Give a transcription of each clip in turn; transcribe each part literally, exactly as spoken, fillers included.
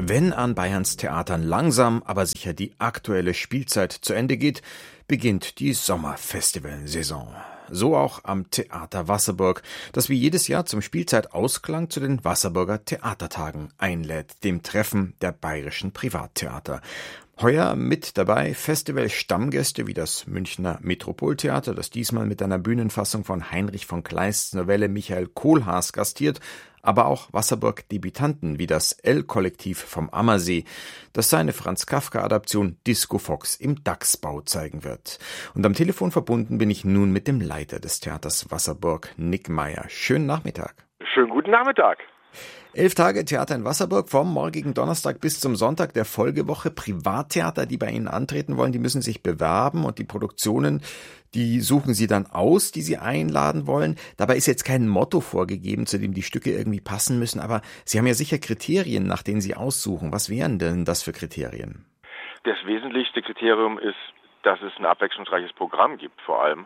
Wenn an Bayerns Theatern langsam, aber sicher die aktuelle Spielzeit zu Ende geht, beginnt die Sommerfestivalsaison. So auch am Theater Wasserburg, das wie jedes Jahr zum Spielzeitausklang zu den Wasserburger Theatertagen einlädt, dem Treffen der bayerischen Privattheater. Heuer mit dabei Festival-Stammgäste wie das Münchner Metropoltheater, das diesmal mit einer Bühnenfassung von Heinrich von Kleists Novelle Michael Kohlhaas gastiert, aber auch Wasserburg-Debütanten wie das L-Kollektiv vom Ammersee, das seine Franz-Kafka-Adaption Disco Fox im Dachsbau zeigen wird. Und am Telefon verbunden bin ich nun mit dem Leiter des Theaters Wasserburg, Nick Meyer. Schönen Nachmittag. Schönen guten Nachmittag. Elf Tage Theater in Wasserburg, vom morgigen Donnerstag bis zum Sonntag der Folgewoche. Privattheater, die bei Ihnen antreten wollen, die müssen sich bewerben und die Produktionen, die suchen Sie dann aus, die Sie einladen wollen. Dabei ist jetzt kein Motto vorgegeben, zu dem die Stücke irgendwie passen müssen, aber Sie haben ja sicher Kriterien, nach denen Sie aussuchen. Was wären denn das für Kriterien? Das wesentlichste Kriterium ist, dass es ein abwechslungsreiches Programm gibt, vor allem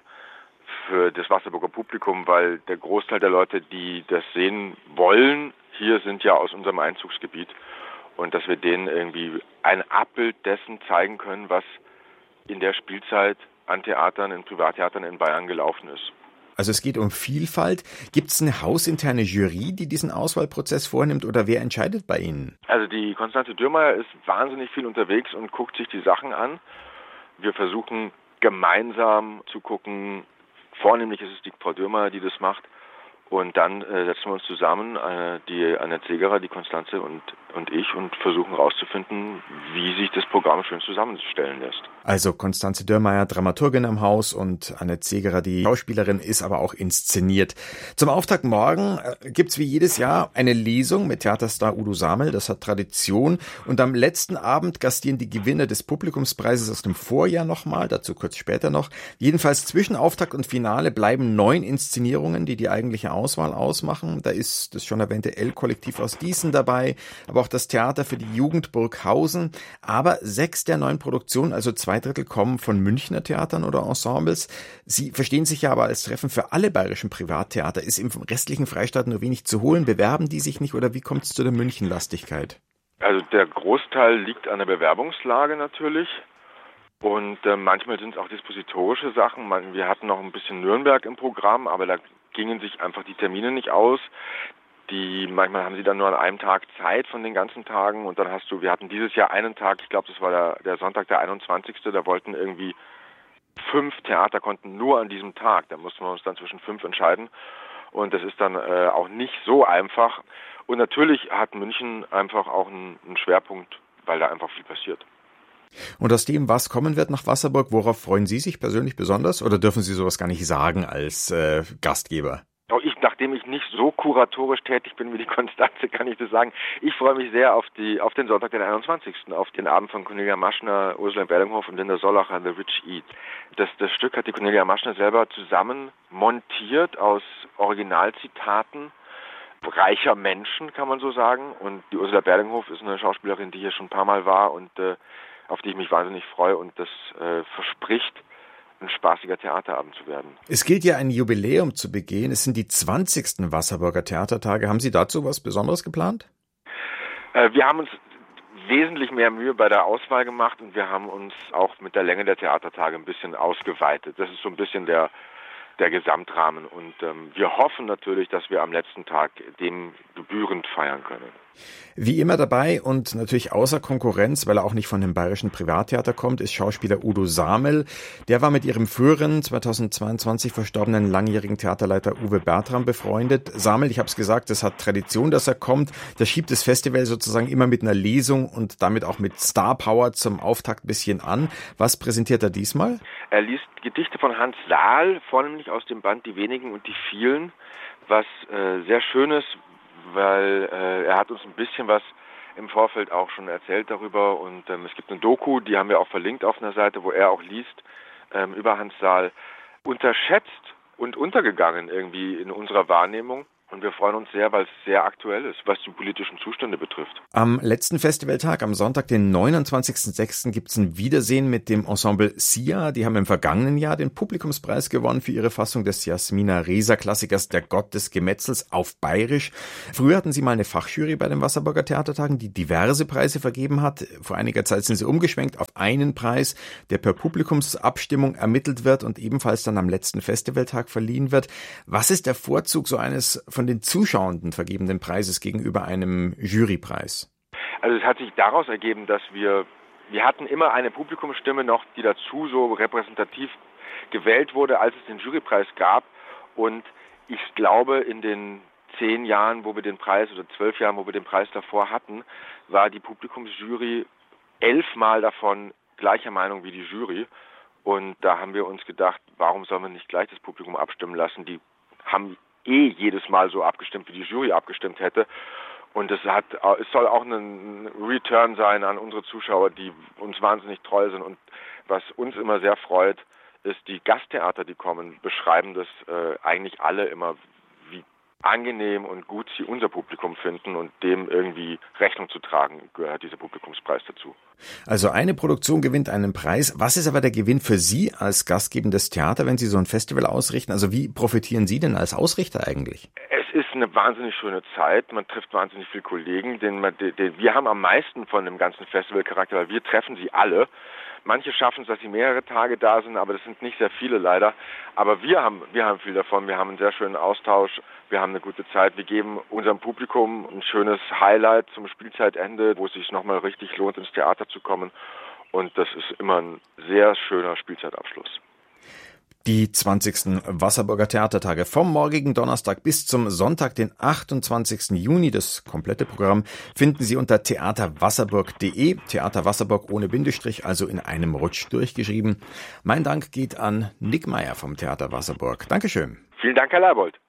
für das Wasserburger Publikum, weil der Großteil der Leute, die das sehen wollen, hier sind ja aus unserem Einzugsgebiet, und dass wir denen irgendwie ein Abbild dessen zeigen können, was in der Spielzeit an Theatern, in Privattheatern in Bayern gelaufen ist. Also es geht um Vielfalt. Gibt es eine hausinterne Jury, die diesen Auswahlprozess vornimmt, oder wer entscheidet bei Ihnen? Also die Konstanze Dürrmeier ist wahnsinnig viel unterwegs und guckt sich die Sachen an. Wir versuchen gemeinsam zu gucken, vornehmlich ist es die Frau Dürrmeier, die das macht. Und dann äh, setzen wir uns zusammen, äh, die Anne Zegerer, die Konstanze und, und ich, und versuchen herauszufinden, wie sich das Programm schön zusammenstellen lässt. Also Konstanze Dürrmeier, Dramaturgin am Haus, und Anne Zegerer, die Schauspielerin, ist aber auch inszeniert. Zum Auftakt morgen äh, gibt's wie jedes Jahr eine Lesung mit Theaterstar Udo Samel, das hat Tradition. Und am letzten Abend gastieren die Gewinner des Publikumspreises aus dem Vorjahr nochmal, dazu kurz später noch. Jedenfalls zwischen Auftakt und Finale bleiben neun Inszenierungen, die die eigentliche Auswahl ausmachen. Da ist das schon erwähnte L-Kollektiv aus Gießen dabei, aber auch das Theater für die Jugend Burghausen. Aber sechs der neun Produktionen, also zwei Drittel, kommen von Münchner Theatern oder Ensembles. Sie verstehen sich ja aber als Treffen für alle bayerischen Privattheater. Ist im restlichen Freistaat nur wenig zu holen? Bewerben die sich nicht, oder wie kommt es zu der Münchenlastigkeit? Also der Großteil liegt an der Bewerbungslage natürlich. Und äh, manchmal sind es auch dispositorische Sachen. Man, wir hatten noch ein bisschen Nürnberg im Programm, aber da gingen sich einfach die Termine nicht aus. Die, manchmal haben sie dann nur an einem Tag Zeit von den ganzen Tagen, und dann hast du, wir hatten dieses Jahr einen Tag, ich glaube, das war der, der Sonntag, der einundzwanzigste Da wollten irgendwie fünf Theater konnten nur an diesem Tag. Da mussten wir uns dann zwischen fünf entscheiden, und das ist dann äh, auch nicht so einfach. Und natürlich hat München einfach auch einen, einen Schwerpunkt, weil da einfach viel passiert. Und aus dem, was kommen wird nach Wasserburg, worauf freuen Sie sich persönlich besonders, oder dürfen Sie sowas gar nicht sagen als äh, Gastgeber? Ich, nachdem ich nicht so kuratorisch tätig bin wie die Konstanze, kann ich das sagen. Ich freue mich sehr auf die auf den Sonntag, den einundzwanzigsten auf den Abend von Cornelia Maschner, Ursula Bellinghoff und Linda Sollacher, The Rich Eat. Das, das Stück hat die Cornelia Maschner selber zusammen montiert aus Originalzitaten reicher Menschen, kann man so sagen. Und die Ursula Bellinghoff ist eine Schauspielerin, die hier schon ein paar Mal war und äh, auf die ich mich wahnsinnig freue, und das äh, verspricht, ein spaßiger Theaterabend zu werden. Es gilt ja ein Jubiläum zu begehen. Es sind die zwanzigsten Wasserburger Theatertage. Haben Sie dazu was Besonderes geplant? Äh, wir haben uns wesentlich mehr Mühe bei der Auswahl gemacht, und wir haben uns auch mit der Länge der Theatertage ein bisschen ausgeweitet. Das ist so ein bisschen der der Gesamtrahmen, und ähm, wir hoffen natürlich, dass wir am letzten Tag dem gebührend feiern können. Wie immer dabei und natürlich außer Konkurrenz, weil er auch nicht von dem bayerischen Privattheater kommt, ist Schauspieler Udo Samel. Der war mit ihrem früheren, zweitausendzweiundzwanzig verstorbenen langjährigen Theaterleiter Uwe Bertram befreundet. Samel, ich habe es gesagt, es hat Tradition, dass er kommt. Der schiebt das Festival sozusagen immer mit einer Lesung und damit auch mit Star Power zum Auftakt ein bisschen an. Was präsentiert er diesmal? Er liest Gedichte von Hans Saal, vornehmlich aus dem Band Die Wenigen und die Vielen, was äh, sehr schön ist, weil äh, er hat uns ein bisschen was im Vorfeld auch schon erzählt darüber, und ähm, es gibt eine Doku, die haben wir auch verlinkt auf einer Seite, wo er auch liest ähm, über Hans Saal. Unterschätzt und untergegangen irgendwie in unserer Wahrnehmung Und wir freuen uns sehr, weil es sehr aktuell ist, was die politischen Zustände betrifft. Am letzten Festivaltag, am Sonntag, den neunundzwanzigsten sechsten, gibt es ein Wiedersehen mit dem Ensemble Sia. Die haben im vergangenen Jahr den Publikumspreis gewonnen für ihre Fassung des Jasmina Reza-Klassikers Der Gott des Gemetzels auf Bayerisch. Früher hatten sie mal eine Fachjury bei den Wasserburger Theatertagen, die diverse Preise vergeben hat. Vor einiger Zeit sind sie umgeschwenkt auf einen Preis, der per Publikumsabstimmung ermittelt wird und ebenfalls dann am letzten Festivaltag verliehen wird. Was ist der Vorzug so eines von den Zuschauenden vergebenen Preises gegenüber einem Jurypreis? Also es hat sich daraus ergeben, dass wir, wir hatten immer eine Publikumsstimme noch, die dazu so repräsentativ gewählt wurde, als es den Jurypreis gab. Und ich glaube, in den zehn Jahren, wo wir den Preis, oder zwölf Jahren, wo wir den Preis davor hatten, war die Publikumsjury elfmal davon gleicher Meinung wie die Jury. Und da haben wir uns gedacht, warum sollen wir nicht gleich das Publikum abstimmen lassen? Die haben eh jedes Mal so abgestimmt, wie die Jury abgestimmt hätte. Und es hat, es soll auch ein Return sein an unsere Zuschauer, die uns wahnsinnig treu sind. Und was uns immer sehr freut, ist, die Gasttheater, die kommen, beschreiben das äh, eigentlich alle immer, wie angenehm und gut sie unser Publikum finden, und dem irgendwie Rechnung zu tragen, gehört dieser Publikumspreis dazu. Also eine Produktion gewinnt einen Preis. Was ist aber der Gewinn für Sie als gastgebendes Theater, wenn Sie so ein Festival ausrichten? Also wie profitieren Sie denn als Ausrichter eigentlich? Es ist eine wahnsinnig schöne Zeit. Man trifft wahnsinnig viele Kollegen. Den, den, wir haben am meisten von dem ganzen Festivalcharakter, weil wir treffen sie alle. Manche schaffen es, dass sie mehrere Tage da sind, aber das sind nicht sehr viele leider. Aber wir haben, wir haben viel davon. Wir haben einen sehr schönen Austausch. Wir haben eine gute Zeit. Wir geben unserem Publikum ein schönes Highlight zum Spielzeitende, wo es sich nochmal richtig lohnt, ins Theater zu kommen. Und das ist immer ein sehr schöner Spielzeitabschluss. Die zwanzigsten Wasserburger Theatertage vom morgigen Donnerstag bis zum Sonntag, den achtundzwanzigsten Juni. Das komplette Programm finden Sie unter theaterwasserburg punkt de. Theater Wasserburg ohne Bindestrich, also in einem Rutsch durchgeschrieben. Mein Dank geht an Nick Meyer vom Theater Wasserburg. Dankeschön. Vielen Dank, Herr Leibold.